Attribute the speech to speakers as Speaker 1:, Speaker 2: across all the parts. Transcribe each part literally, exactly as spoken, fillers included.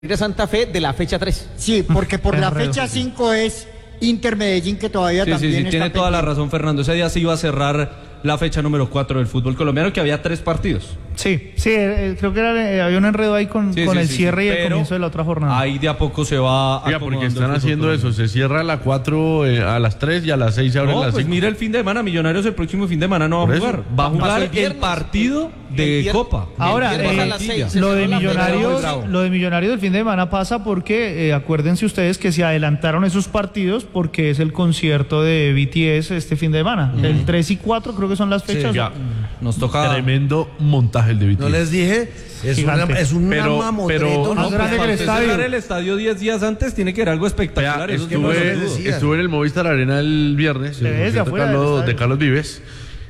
Speaker 1: de Santa Fe de la fecha tres.
Speaker 2: Sí, porque por la fecha cinco es Inter Medellín, que todavía
Speaker 3: sí,
Speaker 2: también
Speaker 3: sí, sí,
Speaker 2: está
Speaker 3: tiene toda
Speaker 2: pendiente.
Speaker 3: la razón, Fernando. Ese día se iba a cerrar la fecha número cuatro del fútbol colombiano, que había tres partidos.
Speaker 4: Sí, sí, eh, creo que era, eh, había un enredo ahí con,
Speaker 3: Sí,
Speaker 4: con
Speaker 3: sí,
Speaker 4: el
Speaker 3: sí,
Speaker 4: cierre
Speaker 3: sí,
Speaker 4: y el
Speaker 3: pero
Speaker 4: comienzo de la otra jornada.
Speaker 3: Ahí de a poco se va
Speaker 5: Oiga, porque están haciendo eso, se cierra a las cuatro eh, a las tres y a las seis se abre
Speaker 3: No,
Speaker 5: las
Speaker 3: pues
Speaker 5: cinco.
Speaker 3: mira el fin de semana, Millonarios el próximo fin de semana no va
Speaker 5: Por
Speaker 3: a
Speaker 5: eso.
Speaker 3: jugar. Va a
Speaker 1: Pasó
Speaker 3: jugar
Speaker 1: el
Speaker 3: el,
Speaker 1: viernes,
Speaker 3: partido
Speaker 1: el
Speaker 3: de
Speaker 1: viernes.
Speaker 3: Copa.
Speaker 4: Ahora,
Speaker 1: El viernes
Speaker 4: eh,
Speaker 1: a las seis,
Speaker 4: lo
Speaker 1: se
Speaker 4: de
Speaker 1: cerró la
Speaker 4: Millonarios,
Speaker 1: fecha.
Speaker 4: lo de Millonarios del fin de semana pasa porque eh, acuérdense ustedes que se adelantaron esos partidos porque es el concierto de B T S este fin de semana.
Speaker 1: Mm.
Speaker 4: El tres y cuatro creo que son las fechas.
Speaker 5: Ya.
Speaker 3: Nos toca.
Speaker 5: Tremendo montaje el de B T S.
Speaker 6: No les dije, es una,
Speaker 4: Gigante.
Speaker 6: es un
Speaker 5: Pero-
Speaker 6: mamotreto.
Speaker 5: pero-
Speaker 6: ¿no?
Speaker 4: Más grande que
Speaker 3: Para
Speaker 4: el
Speaker 3: usted
Speaker 4: estadio.
Speaker 3: cerrar el estadio diez días antes tiene que ser algo espectacular.
Speaker 5: Vea,
Speaker 3: eso sí no
Speaker 5: estuve,
Speaker 3: lo dudo.
Speaker 6: decía.
Speaker 5: estuve en el Movistar Arena el viernes,
Speaker 4: Te
Speaker 5: en el
Speaker 4: ves de
Speaker 5: concierto
Speaker 4: afuera del
Speaker 5: Carlos-
Speaker 4: estadio.
Speaker 5: de Carlos Vives,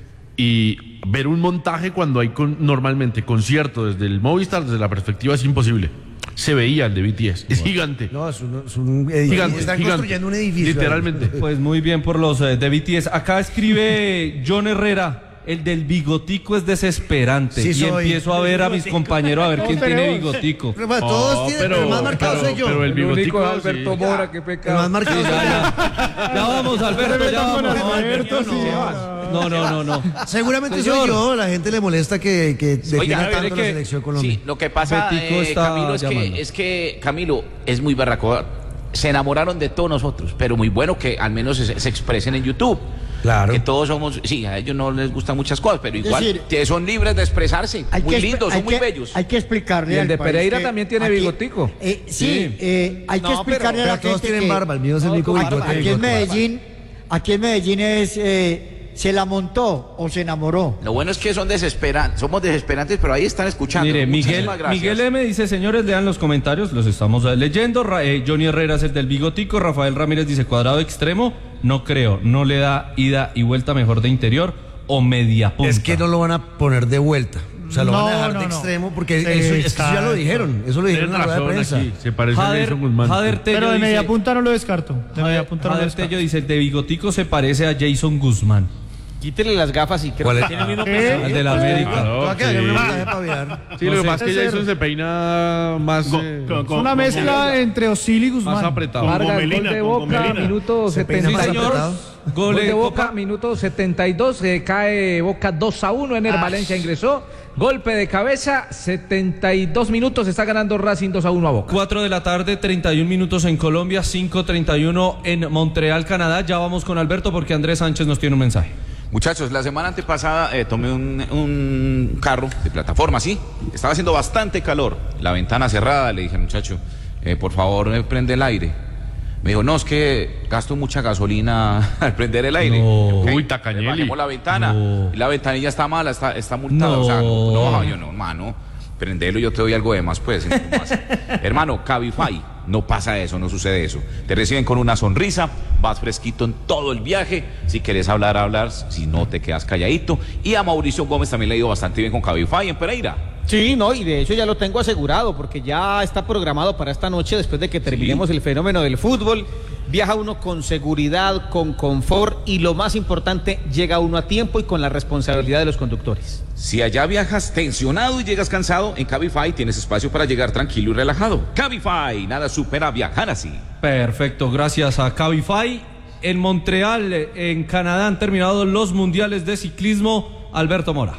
Speaker 5: y ver un montaje cuando hay con- normalmente concierto desde el Movistar, desde la perspectiva es imposible. Se veía el de B T S, es gigante.
Speaker 6: No, es un, es un edificio.
Speaker 5: Gigante,
Speaker 6: Están
Speaker 5: gigante.
Speaker 6: construyendo un edificio.
Speaker 5: Literalmente.
Speaker 3: Pues muy bien por los eh, de B T S. Acá escribe John Herrera. El del bigotico es desesperante.
Speaker 6: Sí,
Speaker 3: y
Speaker 6: soy.
Speaker 3: empiezo a ver a mis compañeros a ver quién tiene
Speaker 4: tenemos.
Speaker 3: bigotico.
Speaker 6: Pero, bueno, todos
Speaker 5: No,
Speaker 6: tienen, pero el más marcado
Speaker 5: pero-
Speaker 6: soy yo.
Speaker 5: pero el bigotico
Speaker 7: único es Alberto
Speaker 5: sí.
Speaker 7: Mora, qué
Speaker 6: El
Speaker 7: pecado.
Speaker 6: más marcado
Speaker 3: Sí,
Speaker 6: soy yo.
Speaker 3: ya, ya. Ya vamos, Alberto, ya vamos.
Speaker 4: Alberto, sí.
Speaker 3: No, no, no, no.
Speaker 6: Seguramente
Speaker 3: Señor.
Speaker 6: soy yo. La gente le molesta que, que defienda
Speaker 1: Oiga,
Speaker 6: tanto
Speaker 3: mire
Speaker 6: la
Speaker 3: que-
Speaker 6: selección Colombia.
Speaker 7: Sí, lo que pasa,
Speaker 3: Betico
Speaker 7: eh,
Speaker 3: está
Speaker 7: Camilo, es
Speaker 3: llamando.
Speaker 7: que, es que Camilo es muy berraco. Se enamoraron de todos nosotros, pero muy bueno que al menos se, se expresen en YouTube.
Speaker 6: Claro.
Speaker 7: Que todos somos, sí, a ellos no les gustan muchas cosas, pero igual
Speaker 2: decir,
Speaker 7: que son libres de expresarse.
Speaker 2: Hay
Speaker 7: Muy
Speaker 2: que,
Speaker 7: lindos,
Speaker 2: hay
Speaker 7: son muy
Speaker 2: que-
Speaker 7: bellos.
Speaker 2: Hay que explicarle
Speaker 7: Y el
Speaker 2: al
Speaker 7: de
Speaker 2: país
Speaker 7: Pereira
Speaker 2: que
Speaker 7: también tiene
Speaker 2: aquí-
Speaker 7: bigotico.
Speaker 2: eh, sí,
Speaker 3: Sí.
Speaker 2: eh, hay que
Speaker 1: No,
Speaker 2: explicarle
Speaker 6: Pero
Speaker 2: a la
Speaker 6: todos
Speaker 2: gente
Speaker 6: tienen
Speaker 2: que
Speaker 6: barba, el mío es el único
Speaker 1: con
Speaker 6: bigote.
Speaker 1: barba.
Speaker 2: aquí en
Speaker 6: bigote.
Speaker 2: Medellín, aquí en Medellín es eh, se la montó o se enamoró.
Speaker 7: Lo bueno es que son desesperantes, somos desesperantes, pero ahí están escuchando.
Speaker 3: Mire, Miguel,
Speaker 7: Muchísimas gracias.
Speaker 3: Miguel M dice, señores, lean los comentarios, los estamos eh, leyendo. Ra- eh, Johnny Herrera es el del bigotico. Rafael Ramírez dice, cuadrado extremo, no creo, no le da ida y vuelta, mejor de interior o media punta.
Speaker 6: Es que no lo van a poner de vuelta. O sea, lo van a
Speaker 4: No,
Speaker 6: dejar
Speaker 4: no,
Speaker 6: de
Speaker 4: no.
Speaker 6: extremo porque
Speaker 4: Sí,
Speaker 6: eso, es que eso ya
Speaker 4: exacto.
Speaker 6: lo dijeron. Eso lo dijeron
Speaker 5: Tienen
Speaker 6: en la rueda de
Speaker 5: razón
Speaker 6: prensa.
Speaker 5: aquí, se parece a
Speaker 3: Jader,
Speaker 5: Nelson Guzmán.
Speaker 3: Jader Tello
Speaker 4: Pero de
Speaker 3: dice,
Speaker 4: media punta no lo descarto. De media
Speaker 3: Jader,
Speaker 4: punta no lo
Speaker 3: Jader
Speaker 4: descarto.
Speaker 3: Tello dice, el de bigotico se parece a Jason Guzmán,
Speaker 1: Quítele las gafas y creo
Speaker 6: ¿Cuál
Speaker 1: que
Speaker 6: es?
Speaker 1: tiene el mismo
Speaker 4: ¿Qué?
Speaker 1: pensamiento.
Speaker 3: al de la América.
Speaker 5: Claro,
Speaker 6: Te va a quedar
Speaker 5: sí.
Speaker 6: un montaje para aviar.
Speaker 5: Sí,
Speaker 3: No
Speaker 5: lo que
Speaker 3: sé.
Speaker 5: pasa es que Jason se peina más, eh,
Speaker 4: Es una mezcla entre Osil y Guzmán.
Speaker 5: más apretado.
Speaker 8: Vargas, gol de Boca, minuto
Speaker 6: Se peina
Speaker 8: setenta
Speaker 6: más
Speaker 8: y dos.
Speaker 6: apretado.
Speaker 3: Gol
Speaker 8: Gol de
Speaker 3: de
Speaker 8: Boca,
Speaker 3: Copa.
Speaker 8: minuto setenta y dos, eh, cae Boca dos a uno, Ener Valencia ingresó, golpe de cabeza, setenta y dos minutos, está ganando Racing dos a uno a Boca.
Speaker 3: cuatro de la tarde, treinta y un minutos en Colombia, cinco treinta y uno en Montreal, Canadá. Ya vamos con Alberto porque Andrés Sánchez nos tiene un mensaje.
Speaker 7: Muchachos, la semana antepasada eh, tomé un, un carro de plataforma, ¿sí? Estaba haciendo bastante calor, la ventana cerrada, le dije al muchacho, eh, por favor, eh, prende el aire. Me dijo, no, es que gasto mucha gasolina al prender el aire.
Speaker 3: No.
Speaker 7: Ok,
Speaker 5: Uy, Tacañeli.
Speaker 7: bajemos la ventana.
Speaker 3: No.
Speaker 7: Y la ventanilla está mala, está, está multada.
Speaker 3: No.
Speaker 7: O sea, no, no baja. Yo no, hermano, prendelo y yo te doy algo de más, pues. ¿Cómo pasa? Hermano, Cabify, no pasa eso, no sucede eso. Te reciben con una sonrisa, vas fresquito en todo el viaje. Si quieres hablar, hablar. Si no, te quedas calladito. Y a Mauricio Gómez también le ha ido bastante bien con Cabify en Pereira.
Speaker 1: Sí, no, y de hecho ya lo tengo asegurado porque ya está programado para esta noche después de que terminemos el fenómeno del fútbol. Viaja uno con seguridad, con confort y lo más importante, llega uno a tiempo y con la responsabilidad de los conductores.
Speaker 7: Si allá viajas tensionado y llegas cansado, en Cabify tienes espacio para llegar tranquilo y relajado. Cabify, nada supera viajar así.
Speaker 3: Perfecto, gracias a Cabify. En Montreal, en Canadá, han terminado los mundiales de ciclismo. Alberto Mora.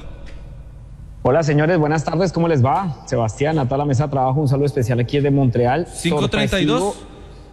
Speaker 9: Hola señores, buenas tardes, ¿cómo les va? Sebastián, a toda la mesa de trabajo, un saludo especial aquí desde Montreal.
Speaker 3: cinco treinta y dos.
Speaker 9: Sorpresivo.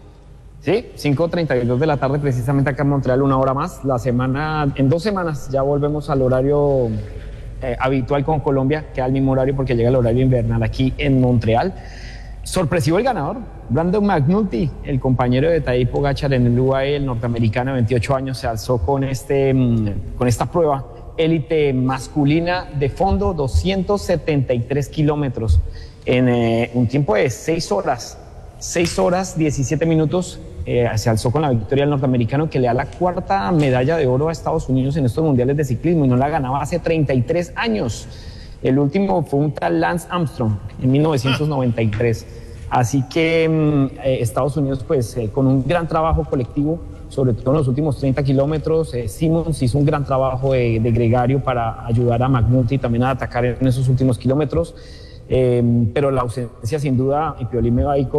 Speaker 9: Sí, cinco treinta y dos de la tarde, precisamente acá en Montreal, una hora más. La semana, en dos semanas ya volvemos al horario eh, habitual con Colombia, que al mismo horario porque llega el horario invernal aquí en Montreal. Sorpresivo el ganador, Brandon McNulty, el compañero de Tadej Pogačar en el U A E, el norteamericano de veintiocho años, se alzó con, este, con esta prueba élite masculina de fondo, doscientos setenta y tres kilómetros en eh, un tiempo de seis horas, seis horas, diecisiete minutos. Eh, se alzó con la victoria del norteamericano que le da la cuarta medalla de oro a Estados Unidos en estos mundiales de ciclismo y no la ganaba hace treinta y tres años. El último fue un tal Lance Armstrong en mil novecientos noventa y tres. Así que eh, Estados Unidos, pues, eh, con un gran trabajo colectivo, sobre todo en los últimos treinta kilómetros, eh, Simmons hizo un gran trabajo de, de gregario para ayudar a McNulty también a atacar en esos últimos kilómetros. Eh, pero la ausencia sin duda, y Piolín me va a ir